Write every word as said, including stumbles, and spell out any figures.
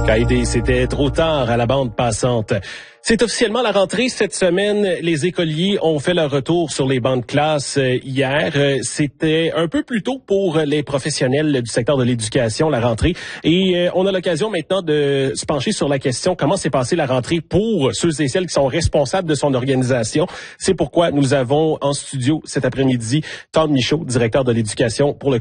Caïdé, c'était trop tard à la bande passante. C'est officiellement la rentrée cette semaine. Les écoliers ont fait leur retour sur les bancs de classe hier. C'était un peu plus tôt pour les professionnels du secteur de l'éducation, la rentrée. Et on a l'occasion maintenant de se pencher sur la question comment s'est passée la rentrée pour ceux et celles qui sont responsables de son organisation. C'est pourquoi nous avons en studio cet après-midi Todd Michaud, directeur de l'éducation pour le